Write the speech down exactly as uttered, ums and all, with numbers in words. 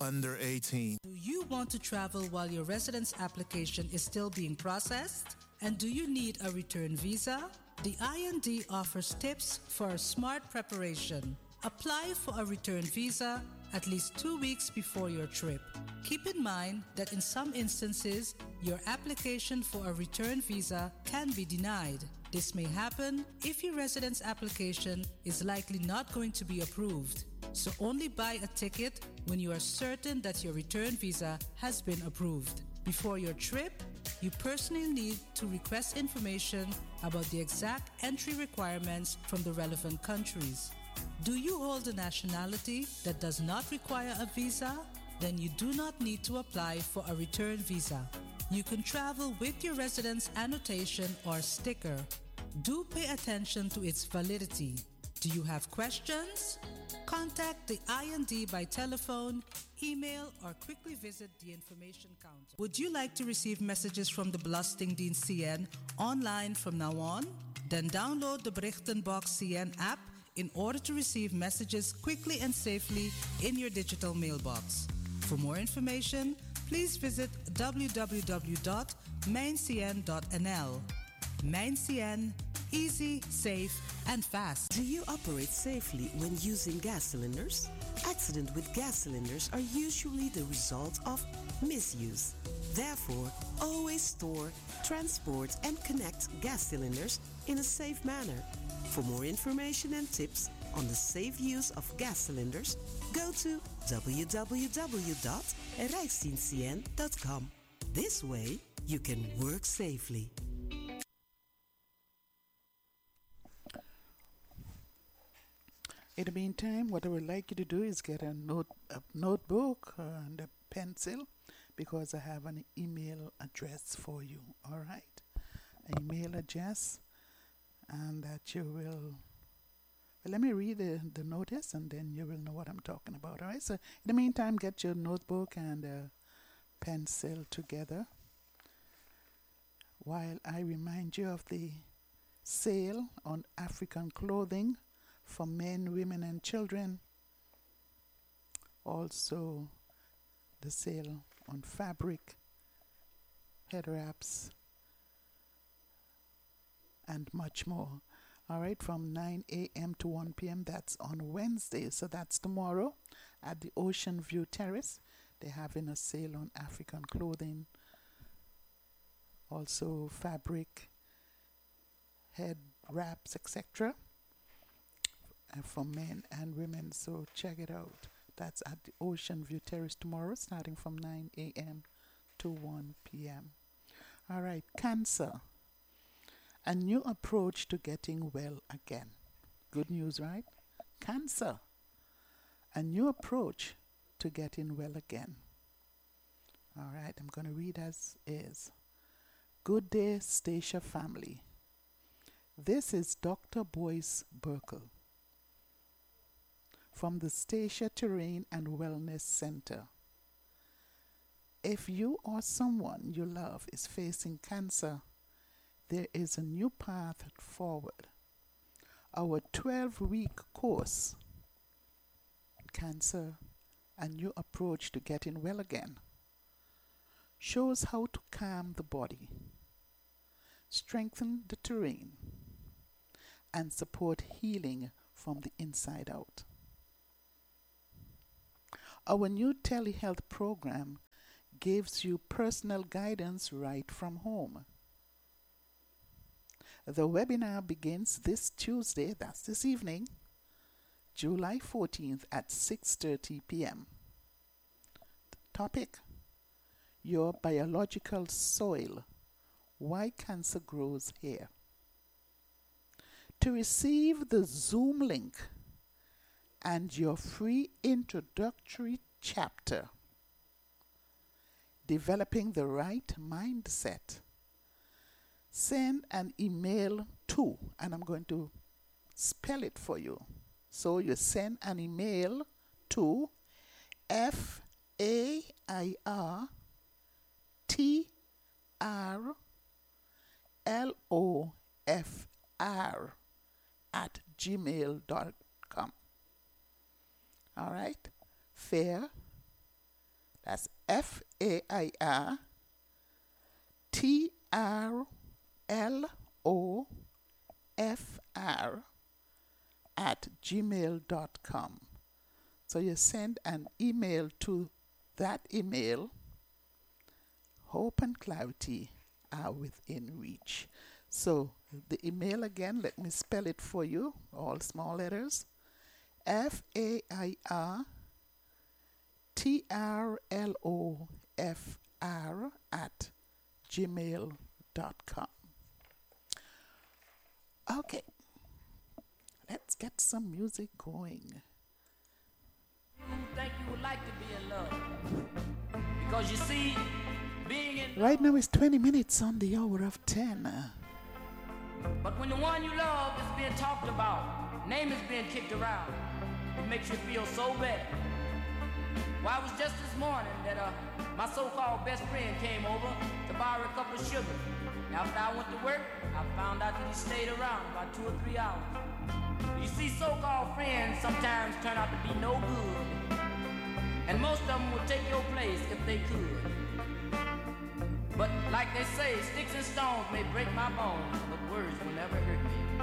under eighteen. Do you want to travel while your residence application is still being processed? And do you need a return visa? The I N D offers tips for a smart preparation. Apply for a return visa at least two weeks before your trip. Keep in mind that in some instances, your application for a return visa can be denied. This may happen if your residence application is likely not going to be approved. So only buy a ticket when you are certain that your return visa has been approved. Before your trip, you personally need to request information about the exact entry requirements from the relevant countries. Do you hold a nationality that does not require a visa? Then you do not need to apply for a return visa. You can travel with your residence annotation or sticker. Do pay attention to its validity. Do you have questions? Contact the I N D by telephone, email, or quickly visit the information counter. Would you like to receive messages from the Belastingdienst C N online from now on? Then download the Berichtenbox C N app in order to receive messages quickly and safely in your digital mailbox. For more information, please visit w w w dot mijn c n dot n l. Mijn C N, easy, safe, and fast. Do you operate safely when using gas cylinders? Accidents with gas cylinders are usually the result of misuse. Therefore, always store, transport, and connect gas cylinders in a safe manner. For more information and tips on the safe use of gas cylinders, go to w w w dot rijksdienst c n dot com. This way, you can work safely. In the meantime, what I would like you to do is get a note, a notebook and a pencil, because I have an email address for you. All right, an email address, and that you will. Well, let me read the, the notice, and then you will know what I'm talking about. All right. So, in the meantime, get your notebook and a pencil together, while I remind you of the sale on African clothing for men, women, and children. Also, the sale on fabric, head wraps, and much more. All right, from nine a.m. to one p.m. That's on Wednesday, so that's tomorrow at the Ocean View Terrace. They're having a sale on African clothing, also fabric, head wraps, et cetera for men and women, so check it out. That's at the Ocean View Terrace tomorrow, starting from nine a.m. to one p.m. All right, cancer. A new approach to getting well again. Good news, right? Cancer. A new approach to getting well again. All right, I'm going to read as is. Good day, Stacia family. This is Doctor Boyce Burkle from the Stacia Terrain and Wellness Center. If you or someone you love is facing cancer, there is a new path forward. Our twelve-week course, Cancer, a New Approach to Getting Well Again, shows how to calm the body, strengthen the terrain, and support healing from the inside out. Our new telehealth program gives you personal guidance right from home. The webinar begins this Tuesday, that's this evening, July fourteenth at six thirty p.m. The topic, Your Biological Soil, Why Cancer Grows Here. To receive the Zoom link and your free introductory chapter, Developing the Right Mindset, send an email to, and I'm going to spell it for you. So you send an email to F A I R T R L O F R at gmail dot com. All right? Fair, That's F A I R T R L O F R at gmail dot com. So you send an email to that email. Hope and clarity are within reach. So the email again, let me spell it for you, all small letters. F A I R T R L O F R at gmail dot com. Okay, let's get some music going. You think you would like to be in love? Because you see, being in Right now it's twenty minutes on the hour of ten. But when the one you love is being talked about, name is being kicked around, it makes you feel so bad. Well, it was just this morning that uh, my so-called best friend came over to borrow a cup of sugar. After I went to work, I found out that he stayed around about two or three hours. You see, so-called friends sometimes turn out to be no good. And most of them will take your place if they could. But like they say, sticks and stones may break my bones, but words will never hurt me.